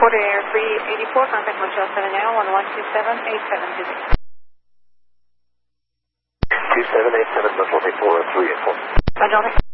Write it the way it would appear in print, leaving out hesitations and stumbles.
Air 384, contact Motel 7 now, 112787. 2787, Motel 384. Motel